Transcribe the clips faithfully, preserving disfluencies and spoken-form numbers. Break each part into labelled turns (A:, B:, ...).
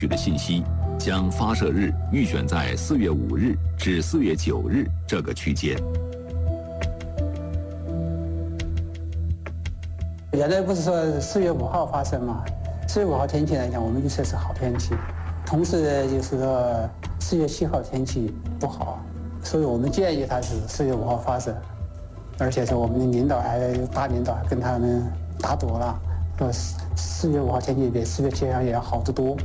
A: 取的信息，将发射日预选在四月五日至四月九日这个区间。
B: 原来不是说四月五号发生吗？四月五号天气来讲，我们预测是好天气，同时呢，就是说四月七号天气不好，所以我们建议它是四月五号发射，而且是我们的领导还大领导还跟他们打赌了，说四月五号天气比四月七号也要好得多。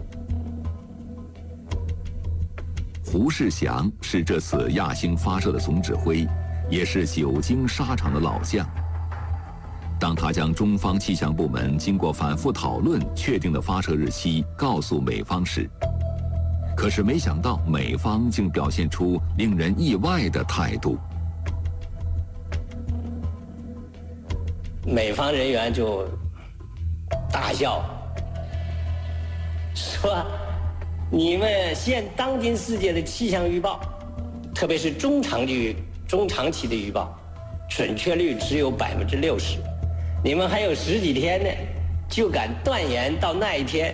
A: 胡世祥是这次亚星发射的总指挥，也是久经沙场的老将。当他将中方气象部门经过反复讨论确定的发射日期告诉美方时，可是没想到美方竟表现出令人意外的态度。
C: 美方人员就大笑，说：“你们现当今世界的气象预报，特别是中长期、中长期的预报，准确率只有百分之六十。你们还有十几天呢，就敢断言到那一天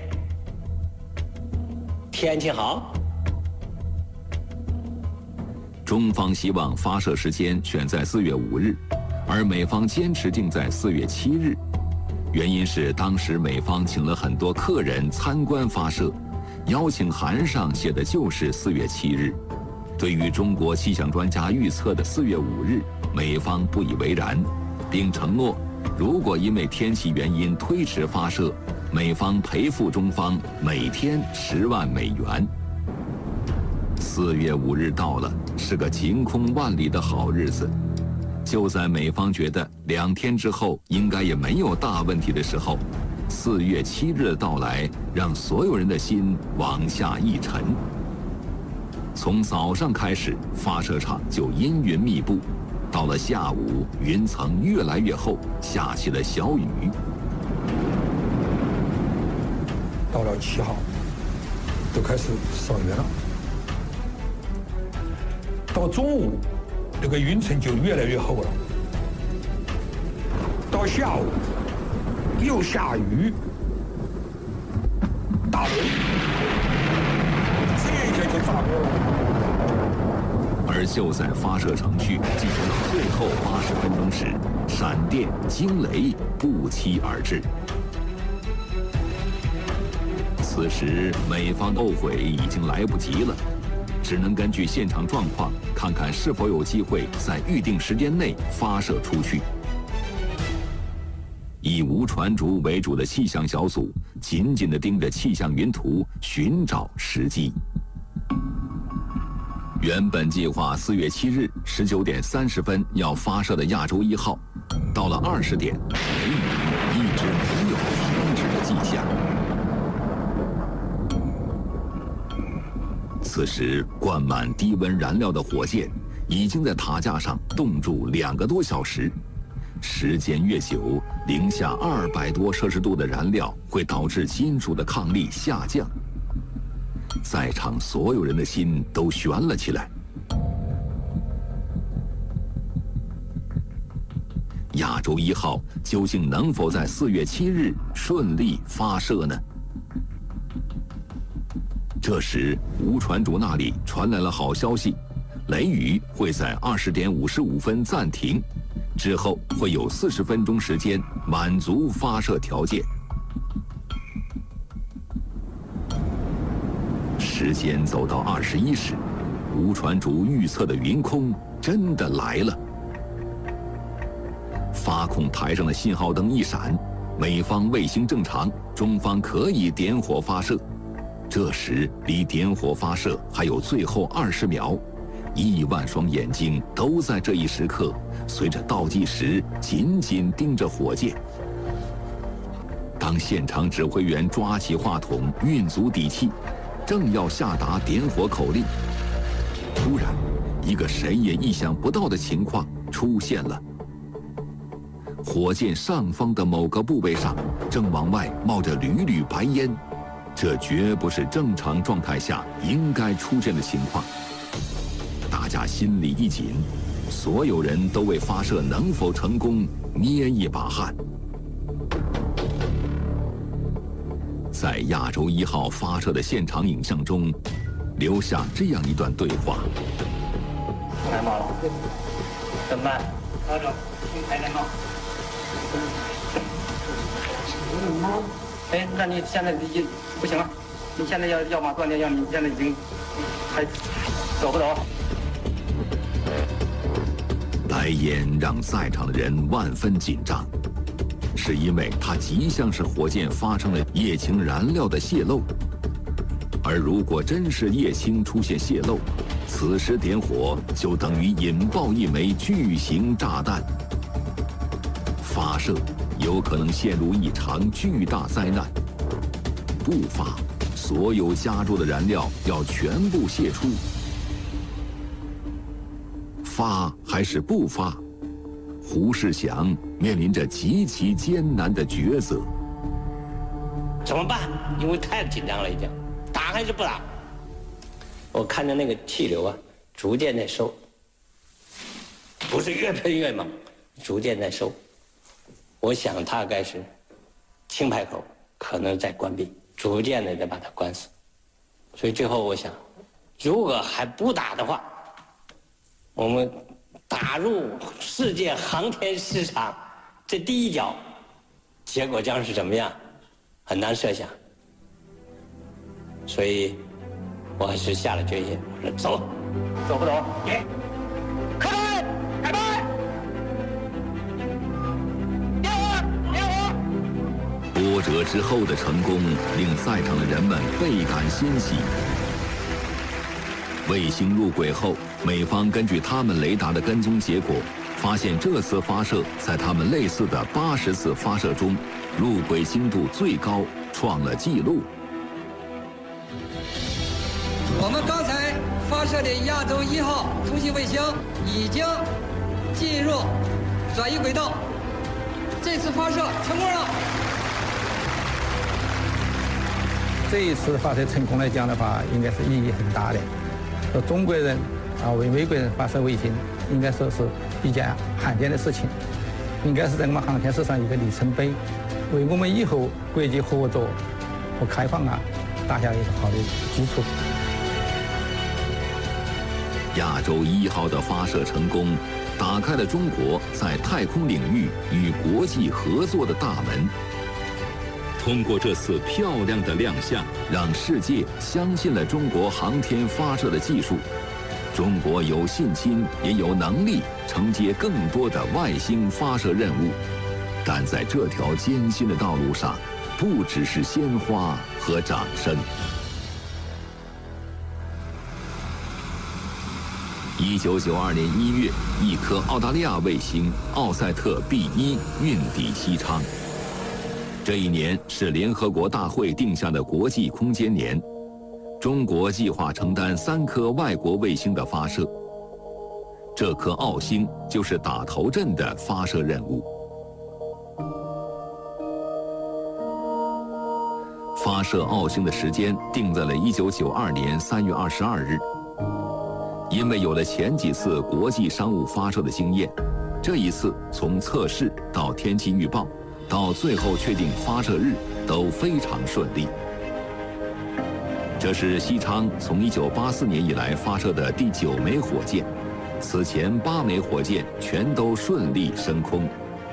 C: 天气好？”
A: 中方希望发射时间选在四月五日，而美方坚持定在四月七日。原因是当时美方请了很多客人参观发射，邀请函上写的就是四月七日。对于中国气象专家预测的四月五日，美方不以为然，并承诺如果因为天气原因推迟发射，美方赔付中方每天十万美元。四月五日到了，是个晴空万里的好日子。就在美方觉得两天之后应该也没有大问题的时候，四月七日的到来让所有人的心往下一沉。从早上开始，发射场就阴云密布，到了下午，云层越来越厚，下起了小雨。
D: 到了七号，就开始少云了。到中午，这个云层就越来越厚了。到下午，又下雨，大雷，这一下就炸锅了。
A: 而就在发射程序进行到最后八十分钟时，闪电、惊雷不期而至。此时，美方后悔已经来不及了，只能根据现场状况，看看是否有机会在预定时间内发射出去。以吴传竹为主的气象小组紧紧地盯着气象云图，寻找时机。原本计划四月七日十九点三十分要发射的亚洲一号，到了二十点，雷雨一直没有停止的迹象。此时，灌满低温燃料的火箭已经在塔架上冻住两个多小时。时间越久，零下二百多摄氏度的燃料会导致金属的抗力下降。在场所有人的心都悬了起来。亚洲一号究竟能否在四月七日顺利发射呢？这时，吴传竹那里传来了好消息，雷雨会在二十点五十五分暂停，之后会有四十分钟时间满足发射条件。时间走到二十一时，吴传竹预测的云空真的来了。发控台上的信号灯一闪，美方卫星正常，中方可以点火发射。这时离点火发射还有最后二十秒，亿万双眼睛都在这一时刻随着倒计时紧紧盯着火箭。当现场指挥员抓起话筒，运足底气，正要下达点火口令，突然一个谁也意想不到的情况出现了。火箭上方的某个部位上正往外冒着缕缕白烟，这绝不是正常状态下应该出现的情况。大家心里一紧，所有人都为发射能否成功捏一把汗。 在亚洲一号发射的现场影像中，留下这样一段对话：
C: 来嘛了，怎么办？老总，你开电脑。哎，那你现在已经不行了，你现在要要么断电，要你现在已经还走不走？
A: 来烟让在场的人万分紧张，是因为它极像是火箭发生了液氢燃料的泄漏，而如果真是液氢出现泄漏，此时点火就等于引爆一枚巨型炸弹，发射有可能陷入一场巨大灾难。不发，所有加注的燃料要全部泄出。发还是不发？胡世祥面临着极其艰难的抉择。
C: 怎么办？因为太紧张了，已经打还是不打？我看着那个气流啊，逐渐在收，不是越喷越猛，逐渐在收。我想大概是氢排口可能在关闭，逐渐的再把它关死。所以最后我想，如果还不打的话，我们打入世界航天市场这第一脚，结果将是怎么样，很难设想。所以我还是下了决心，我说走，走不走？给，开拍，开拍，点火，点火。
A: 波折之后的成功令在场的人们倍感欣喜。卫星入轨后，美方根据他们雷达的跟踪结果，发现这次发射在他们类似的八十次发射中，入轨精度最高，创了纪录。
E: 我们刚才发射的亚洲一号通信卫星已经进入转移轨道，这次发射成功了。
F: 这一次发射成功来讲的话，应该是意义很大的。说中国人啊为美国人发射卫星，应该说是一件罕见的事情，应该是在我们航天史上一个里程碑，为我们以后国际合作和开放啊打下一个好的基础。
A: 亚洲一号的发射成功，打开了中国在太空领域与国际合作的大门。通过这次漂亮的亮相，让世界相信了中国航天发射的技术。中国有信心，也有能力承接更多的外星发射任务。但在这条艰辛的道路上，不只是鲜花和掌声。一九九二年一月，一颗澳大利亚卫星奥赛特 B 一运抵西昌。这一年是联合国大会定下的国际空间年，中国计划承担三颗外国卫星的发射。这颗澳星就是打头阵的发射任务。发射澳星的时间定在了一九九二年三月二十二日。因为有了前几次国际商务发射的经验，这一次从测试到天气预报，到最后确定发射日都非常顺利。这是西昌从一九八四年以来发射的第九枚火箭，此前八枚火箭全都顺利升空。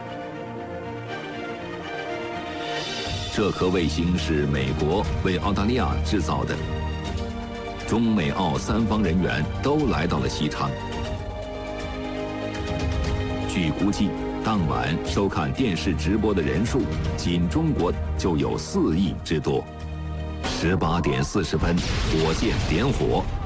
A: 这颗卫星是美国为澳大利亚制造的。中美澳三方人员都来到了西昌。据估计，当晚收看电视直播的人数，仅中国就有四亿之多。十八点四十分，火箭点火，